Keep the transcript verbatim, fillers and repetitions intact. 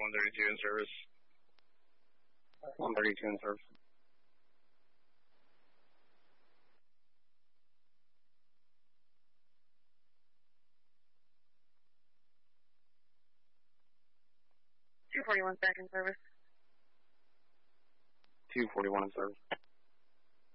one thirty-two in service. one thirty-two in service. two forty-one back in service. two forty-one in service.